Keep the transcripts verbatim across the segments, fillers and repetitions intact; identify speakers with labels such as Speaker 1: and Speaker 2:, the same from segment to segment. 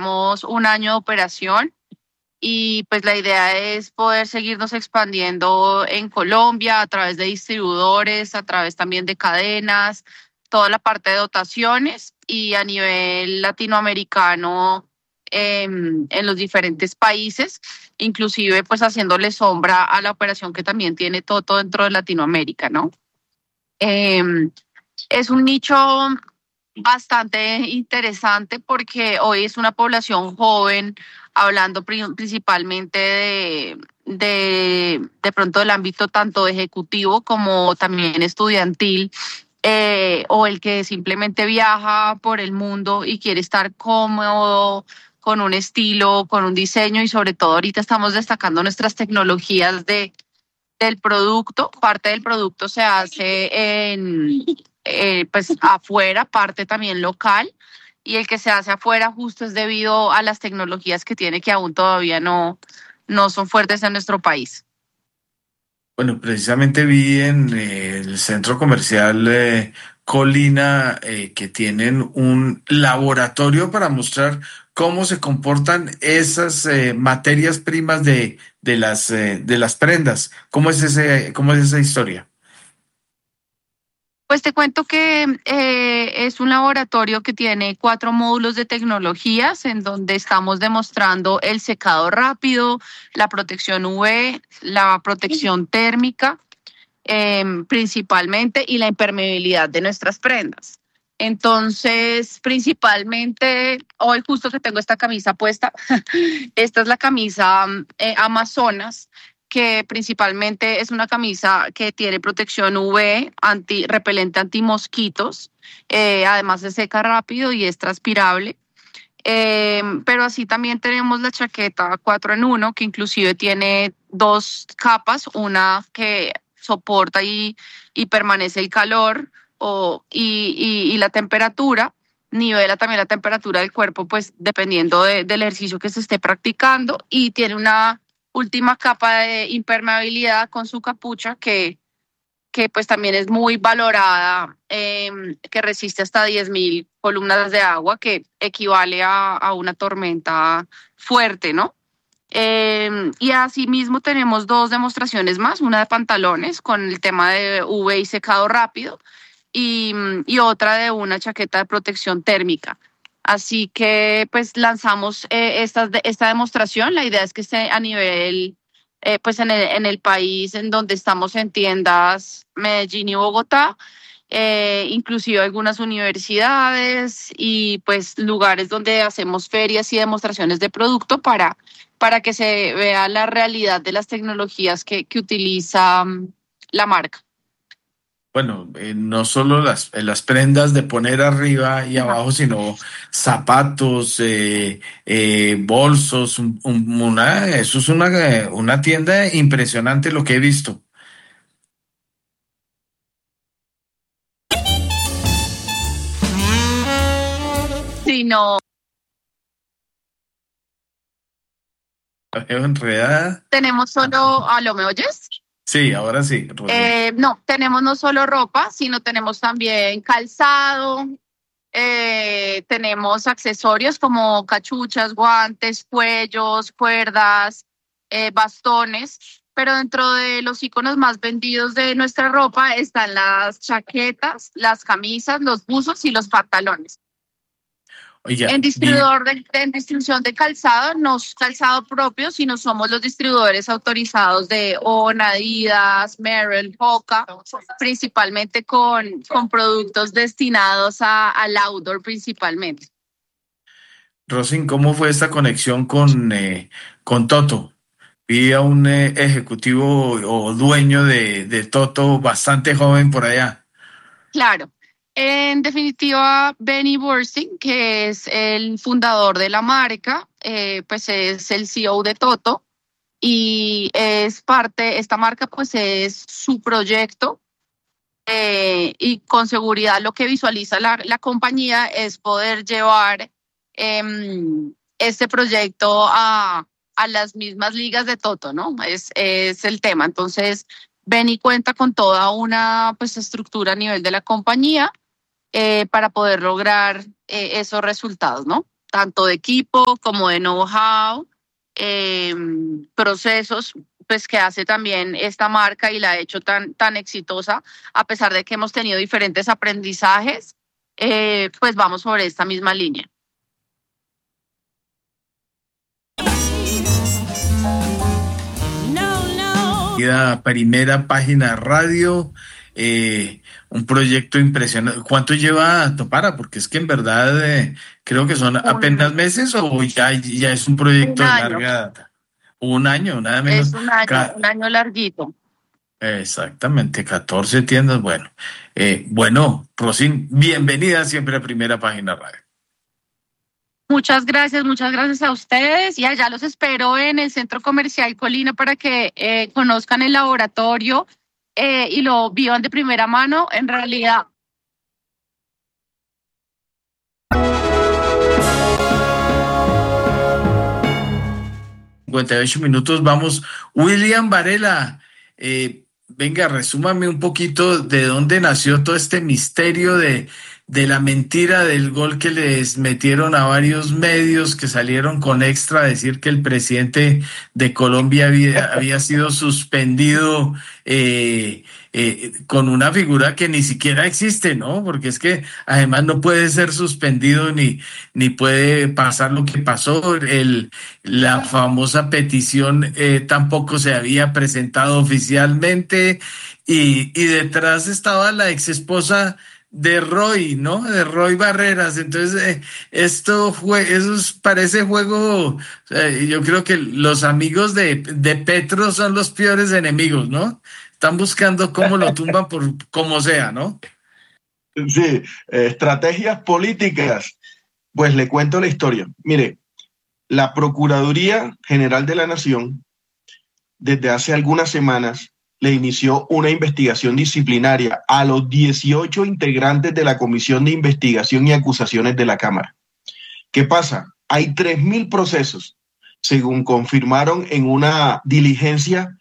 Speaker 1: tenemos un año de operación y pues la idea es poder seguirnos expandiendo en Colombia a través de distribuidores, a través también de cadenas, toda la parte de dotaciones y a nivel latinoamericano eh, en los diferentes países, inclusive pues haciéndole sombra a la operación que también tiene Toto dentro de Latinoamérica, ¿no? Eh, es un nicho bastante interesante porque hoy es una población joven, hablando pri- principalmente de, de, de pronto del ámbito tanto ejecutivo como también estudiantil, eh, o el que simplemente viaja por el mundo y quiere estar cómodo, con un estilo, con un diseño y sobre todo ahorita estamos destacando nuestras tecnologías de del producto. Parte del producto se hace en, eh, pues afuera, parte también local, y el que se hace afuera justo es debido a las tecnologías que tiene que aún todavía no, no son fuertes en nuestro país.
Speaker 2: Bueno, precisamente vi en eh, el centro comercial eh, Colina eh, que tienen un laboratorio para mostrar cómo se comportan esas eh, materias primas de, de las, eh, de las prendas. ¿Cómo es ese, cómo es esa historia?
Speaker 1: Pues te cuento que eh, es un laboratorio que tiene cuatro módulos de tecnologías en donde estamos demostrando el secado rápido, la protección U V, la protección térmica, eh, principalmente, y la impermeabilidad de nuestras prendas. Entonces, principalmente, hoy justo que tengo esta camisa puesta, esta es la camisa eh, Amazonas, que principalmente es una camisa que tiene protección U V, anti, repelente antimosquitos, eh, además se seca rápido y es transpirable. Eh, pero así también tenemos la chaqueta cuatro en uno, que inclusive tiene dos capas, una que soporta y, y permanece el calor o, y, y, y la temperatura, nivela también la temperatura del cuerpo, pues dependiendo de, del ejercicio que se esté practicando, y tiene una última capa de impermeabilidad con su capucha que que pues también es muy valorada, eh, que resiste hasta diez mil columnas de agua, que equivale a, a una tormenta fuerte, ¿no? Eh, y asimismo tenemos dos demostraciones más, una de pantalones con el tema de U V y secado rápido y, y otra de una chaqueta de protección térmica. Así que pues lanzamos eh, esta, esta demostración. La idea es que esté a nivel, eh, pues en el, en el país en donde estamos en tiendas Medellín y Bogotá, eh, inclusive algunas universidades y pues lugares donde hacemos ferias y demostraciones de producto para, para que se vea la realidad de las tecnologías que, que utiliza um, la marca.
Speaker 2: Bueno, eh, no solo las, eh, las prendas de poner arriba y
Speaker 1: Ajá.
Speaker 2: abajo, sino zapatos, eh, eh, bolsos, un- un- una, eso es una, eh, una tienda impresionante lo que he visto.
Speaker 1: Sí, no.
Speaker 2: La veo enredada.
Speaker 1: Tenemos solo, ¿aló, me oyes?
Speaker 2: Sí, ahora sí, Rosy.
Speaker 1: Eh, no, tenemos no solo ropa, sino tenemos también calzado, eh, tenemos accesorios como cachuchas, guantes, cuellos, cuerdas, eh, bastones, pero dentro de los iconos más vendidos de nuestra ropa están las chaquetas, las camisas, los buzos y los pantalones.
Speaker 2: Oiga,
Speaker 1: En
Speaker 2: vi,
Speaker 1: distribuidor de, en distribución de calzado, no es calzado propio, sino somos los distribuidores autorizados de On, Adidas, Merrell, Hoka, principalmente con, con productos destinados a, al outdoor principalmente.
Speaker 2: Rosin, ¿cómo fue esta conexión con, eh, con Toto? Vi a un eh, ejecutivo o dueño de, de Toto bastante joven por allá.
Speaker 1: Claro. En definitiva, Benny Burstyn, que es el fundador de la marca, eh, pues es el C E O de Toto y es parte, esta marca pues es su proyecto. Eh, y con seguridad lo que visualiza la, la compañía es poder llevar eh, este proyecto a, a las mismas ligas de Toto, ¿no? Es, es el tema. Entonces, Benny cuenta con toda una pues, estructura a nivel de la compañía eh, para poder lograr eh, esos resultados, ¿no? tanto de equipo como de know-how, eh, procesos, pues que hace también esta marca y la ha hecho tan, tan exitosa, a pesar de que hemos tenido diferentes aprendizajes, eh, pues vamos sobre esta misma línea.
Speaker 2: La primera página radio, eh, un proyecto impresionante. ¿Cuánto lleva Topara? Porque es que en verdad eh, creo que son apenas meses o ya, ya es un proyecto
Speaker 1: un
Speaker 2: de larga data. Un año, nada menos.
Speaker 1: Es un año, Ca- un año larguito.
Speaker 2: Exactamente, catorce tiendas. Bueno, eh, bueno, Rosín, bienvenida siempre a Primera Página Radio.
Speaker 1: Muchas gracias, muchas gracias a ustedes y allá los espero en el Centro Comercial Colina para que eh, conozcan el laboratorio eh, y lo vivan de primera mano. En realidad,
Speaker 2: cincuenta y ocho minutos, vamos. William Varela, eh, venga, resúmame un poquito de dónde nació todo este misterio de, de la mentira del gol que les metieron a varios medios que salieron con Extra a decir que el presidente de Colombia había, había sido suspendido eh, eh, con una figura que ni siquiera existe, ¿no? Porque es que además no puede ser suspendido ni, ni puede pasar lo que pasó. El, la famosa petición eh, tampoco se había presentado oficialmente y, y detrás estaba la ex esposa de Roy, ¿no? De Roy Barreras. Entonces, eh, esto fue, eso es, parece juego, eh, yo creo que los amigos de, de Petro son los peores enemigos, ¿no? Están buscando cómo lo tumban por como sea, ¿no?
Speaker 3: Sí, eh, estrategias políticas. Pues le cuento la historia. Mire, la Procuraduría General de la Nación, desde hace algunas semanas, le inició una investigación disciplinaria a los dieciocho integrantes de la Comisión de Investigación y Acusaciones de la Cámara. ¿Qué pasa? Hay tres mil procesos, según confirmaron en una diligencia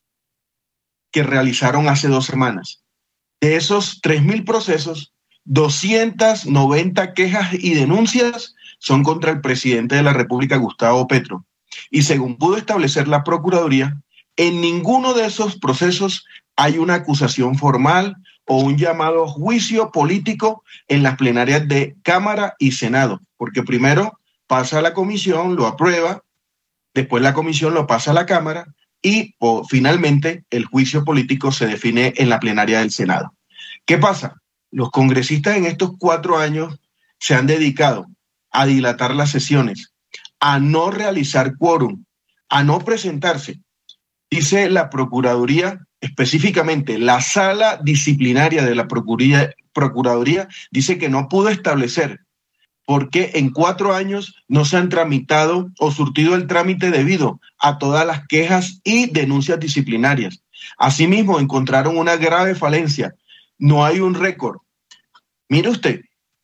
Speaker 3: que realizaron hace dos semanas. De esos tres mil procesos, doscientas noventa quejas y denuncias son contra el presidente de la República, Gustavo Petro. Y según pudo establecer la Procuraduría, en ninguno de esos procesos hay una acusación formal o un llamado a juicio político en las plenarias de Cámara y Senado, porque primero pasa a la comisión, lo aprueba, después la comisión lo pasa a la Cámara y o, finalmente el juicio político se define en la plenaria del Senado. ¿Qué pasa? Los congresistas en estos cuatro años se han dedicado a dilatar las sesiones, a no realizar quórum, a no presentarse. Dice la Procuraduría, específicamente la sala disciplinaria de la Procuraduría, Procuraduría dice que no pudo establecer por qué en cuatro años no se han tramitado o surtido el trámite debido a todas las quejas y denuncias disciplinarias. Asimismo, encontraron una grave falencia. No hay un récord. Mire usted,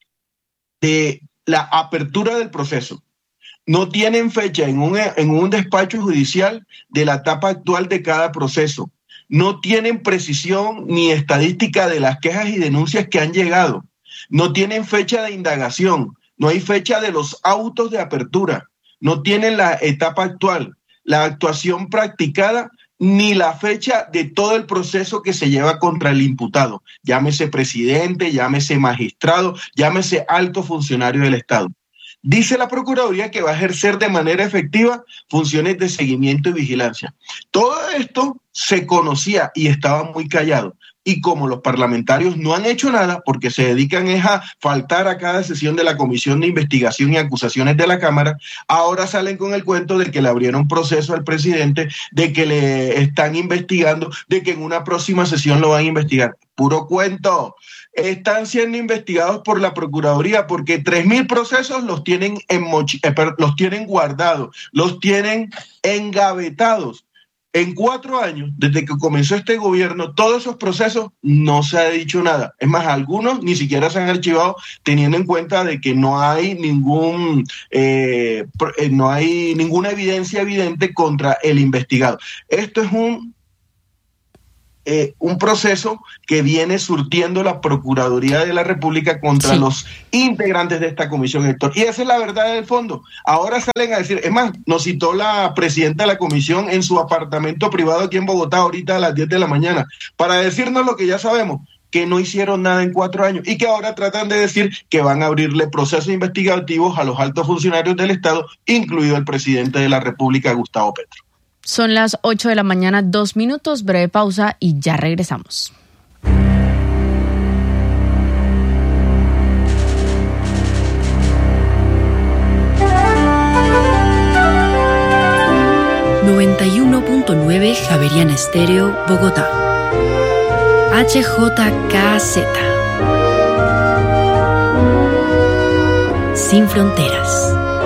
Speaker 3: de la apertura del proceso. No tienen fecha en un, en un despacho judicial de la etapa actual de cada proceso. No tienen precisión ni estadística de las quejas y denuncias que han llegado. No tienen fecha de indagación. No hay fecha de los autos de apertura. No tienen la etapa actual, la actuación practicada, ni la fecha de todo el proceso que se lleva contra el imputado. Llámese presidente, llámese magistrado, llámese alto funcionario del Estado. Dice la Procuraduría que va a ejercer de manera efectiva funciones de seguimiento y vigilancia. Todo esto se conocía y estaba muy callado. Y como los parlamentarios no han hecho nada porque se dedican es a faltar a cada sesión de la Comisión de Investigación y Acusaciones de la Cámara, ahora salen con el cuento de que le abrieron proceso al presidente, de que le están investigando, de que en una próxima sesión lo van a investigar. Puro cuento. Están siendo investigados por la Procuraduría porque tres mil procesos los tienen, en mochi- eh, los tienen guardados, los tienen engavetados. En cuatro años, desde que comenzó este gobierno, todos esos procesos no se ha dicho nada. Es más, algunos ni siquiera se han archivado, teniendo en cuenta de que no hay ningún, eh, no hay ninguna evidencia evidente contra el investigado. Esto es un eh, un proceso que viene surtiendo la Procuraduría de la República contra sí. los integrantes de esta comisión, Héctor. Y esa es la verdad del fondo. Ahora salen a decir, es más, nos citó la presidenta de la comisión en su apartamento privado aquí en Bogotá ahorita a las diez de la mañana para decirnos lo que ya sabemos, que no hicieron nada en cuatro años y que ahora tratan de decir que van a abrirle procesos investigativos a los altos funcionarios del Estado, incluido el presidente de la República, Gustavo Petro.
Speaker 4: Son las ocho de la mañana, dos minutos, breve pausa y ya regresamos.
Speaker 5: noventa y uno punto nueve Javeriana Estéreo, Bogotá. H J K Z. Sin fronteras.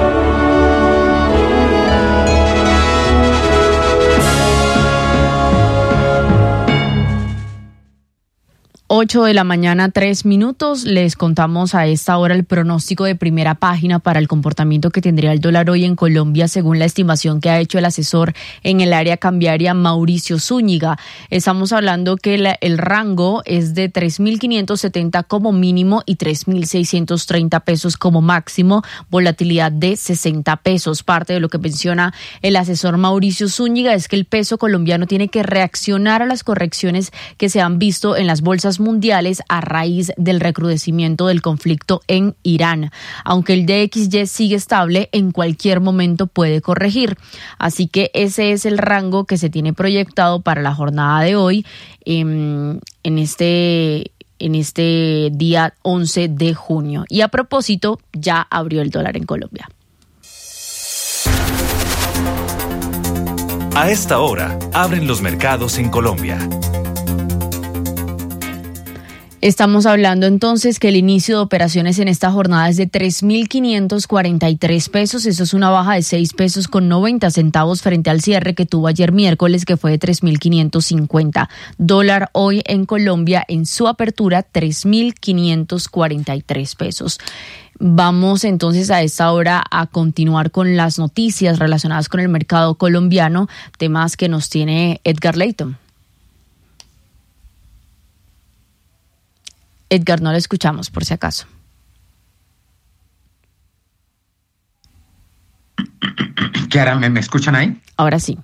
Speaker 4: ocho de la mañana, tres minutos. Les contamos a esta hora el pronóstico de primera página para el comportamiento que tendría el dólar hoy en Colombia, según la estimación que ha hecho el asesor en el área cambiaria, Mauricio Zúñiga. Estamos hablando que la, el rango es de tres mil quinientos setenta como mínimo y tres mil seiscientos treinta pesos como máximo, volatilidad de sesenta pesos. Parte de lo que menciona el asesor Mauricio Zúñiga es que el peso colombiano tiene que reaccionar a las correcciones que se han visto en las bolsas mundiales a raíz del recrudecimiento del conflicto en Irán. Aunque el D X Y sigue estable, en cualquier momento puede corregir. Así que ese es el rango que se tiene proyectado para la jornada de hoy en, en este en este día once de junio. Y a propósito, ya abrió el dólar en Colombia.
Speaker 6: A esta hora, abren los mercados en Colombia.
Speaker 4: Estamos hablando entonces que el inicio de operaciones en esta jornada es de tres mil quinientos cuarenta y tres pesos. Eso es una baja de seis pesos con noventa centavos frente al cierre que tuvo ayer miércoles, que fue de tres mil quinientos cincuenta. Dólar hoy en Colombia en su apertura, tres mil quinientos cuarenta y tres pesos. Vamos entonces a esta hora a continuar con las noticias relacionadas con el mercado colombiano, temas que nos tiene Edgar Leyton. Edgar, no lo escuchamos, por si acaso.
Speaker 7: Kiara, ¿me, me escuchan ahí?
Speaker 4: Ahora sí.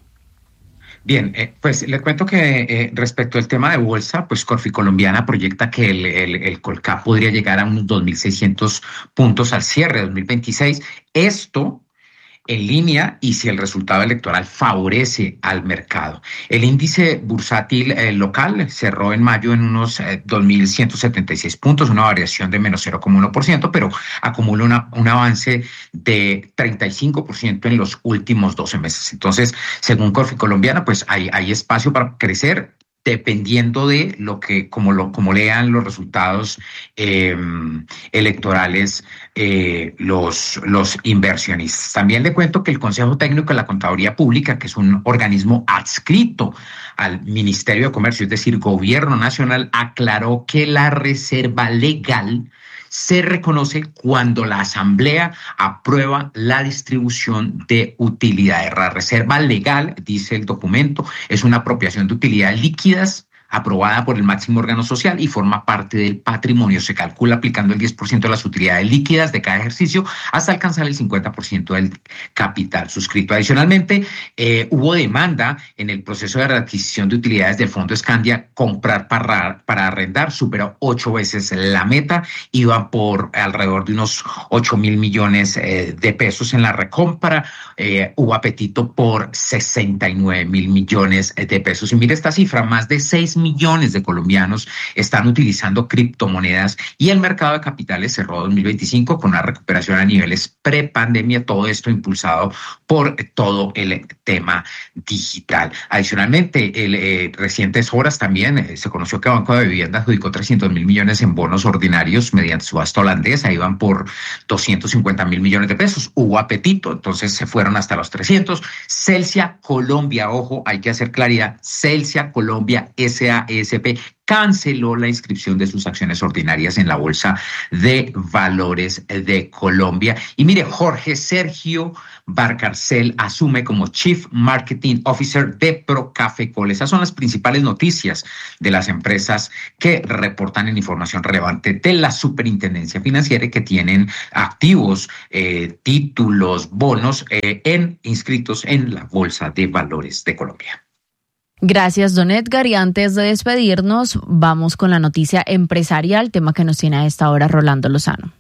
Speaker 7: Bien, eh, pues les cuento que eh, respecto al tema de bolsa, pues Corficolombiana proyecta que el, el, el Colcap podría llegar a unos dos mil seiscientos puntos al cierre de dos mil veintiséis. Esto en línea y si el resultado electoral favorece al mercado. El índice bursátil eh, local cerró en mayo en unos eh, dos mil ciento setenta y seis puntos, una variación de menos cero coma uno por ciento, pero acumula una, un avance de treinta y cinco por ciento en los últimos doce meses. Entonces, según Corficolombiana, pues hay, hay espacio para crecer, dependiendo de lo que, como lo, como lean los resultados eh, electorales eh, los, los inversionistas. También le cuento que el Consejo Técnico de la Contaduría Pública, que es un organismo adscrito al Ministerio de Comercio, es decir, Gobierno Nacional, aclaró que la reserva legal se reconoce cuando la Asamblea aprueba la distribución de utilidades. La reserva legal, dice el documento, es una apropiación de utilidades líquidas aprobada por el máximo órgano social y forma parte del patrimonio. Se calcula aplicando el diez por ciento de las utilidades líquidas de cada ejercicio hasta alcanzar el cincuenta por ciento del capital suscrito. Adicionalmente, eh, hubo demanda en el proceso de readquisición de utilidades del Fondo Escandia. Comprar para, para arrendar superó ocho veces la meta, iba por alrededor de unos ocho mil millones eh, de pesos en la recompra. Eh, hubo apetito por sesenta y nueve mil millones de pesos. Y mire esta cifra, más de seis millones de colombianos están utilizando criptomonedas y el mercado de capitales cerró dos mil veinticinco con una recuperación a niveles prepandemia, todo esto impulsado por todo el tema digital. Adicionalmente, en eh, recientes horas también eh, se conoció que Banco de Vivienda adjudicó trescientos mil millones en bonos ordinarios mediante subasta holandesa, iban por doscientos cincuenta mil millones de pesos. Hubo apetito, entonces se fueron hasta los trescientos. Celsia Colombia, ojo, hay que hacer claridad, Celsia Colombia S A S P canceló la inscripción de sus acciones ordinarias en la Bolsa de Valores de Colombia. Y mire, Jorge Sergio Barcarcel asume como Chief Marketing Officer de Procafecol. Esas son las principales noticias de las empresas que reportan en información relevante de la Superintendencia Financiera y que tienen activos, eh, títulos, bonos eh, en, inscritos en la Bolsa de Valores de Colombia.
Speaker 4: Gracias, don Edgar. Y antes de despedirnos, vamos con la noticia empresarial, tema que nos tiene a esta hora Rolando Lozano.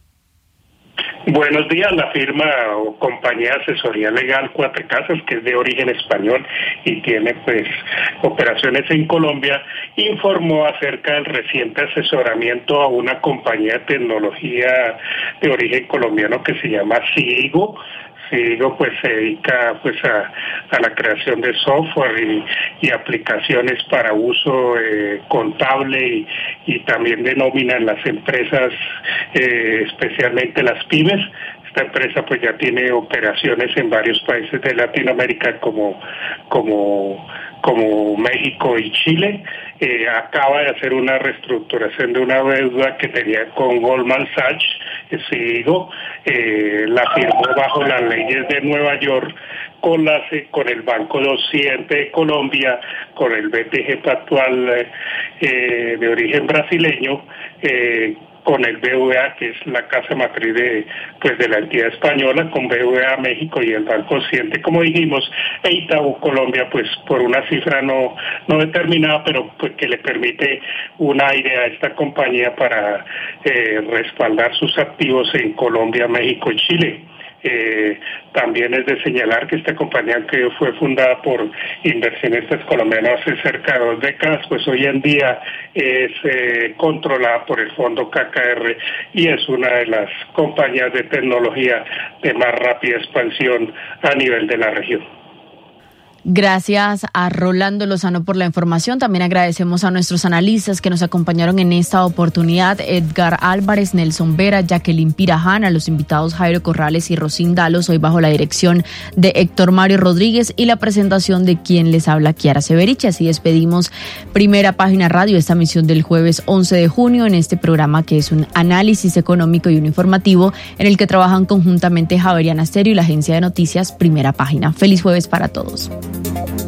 Speaker 8: Buenos días. La firma o compañía de asesoría legal Cuatro Casas, que es de origen español y tiene pues operaciones en Colombia, informó acerca del reciente asesoramiento a una compañía de tecnología de origen colombiano que se llama Sigo. Sigo pues se dedica pues a, a la creación de software y, y aplicaciones para uso eh, contable y, y también de nómina en las empresas, eh, especialmente las pymes. Esta empresa pues ya tiene operaciones en varios países de Latinoamérica como como como México y Chile. Eh, acaba de hacer una reestructuración de una deuda que tenía con Goldman Sachs. Sigo eh, la firmó bajo las leyes de Nueva York con la con el Banco de Occidente de Colombia, con el B T G Pactual eh, de origen brasileño, eh, con el B V A, que es la casa matriz de pues de la entidad española, con B V A México y el Banco Occidente, como dijimos, e Itaú Colombia, pues por una cifra no no determinada, pero pues que le permite un aire a esta compañía para eh, respaldar sus activos en Colombia, México y Chile. Eh, también es de señalar que esta compañía, que fue fundada por inversionistas colombianos hace cerca de dos décadas, pues hoy en día es eh, controlada por el fondo K K R y es una de las compañías de tecnología de más rápida expansión a nivel de la región.
Speaker 4: Gracias a Rolando Lozano por la información. También agradecemos a nuestros analistas que nos acompañaron en esta oportunidad: Edgar Álvarez, Nelson Vera, Jacqueline Piraján, a los invitados Jairo Corrales y Rosín Dalos, hoy bajo la dirección de Héctor Mario Rodríguez y la presentación de quien les habla, Kiara Severich. Así despedimos Primera Página Radio, esta emisión del jueves once de junio, en este programa que es un análisis económico y un informativo en el que trabajan conjuntamente Javeriana Estéreo y la agencia de noticias Primera Página. Feliz jueves para todos.